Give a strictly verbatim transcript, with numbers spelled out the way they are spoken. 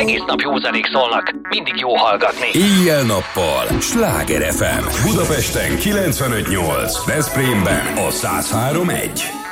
egész nap jó zenék szólnak. Mindig jó hallgatni. Éjjel-nappal Sláger ef em. Budapesten kilencvenöt nyolc, Veszprémben a száz három egy.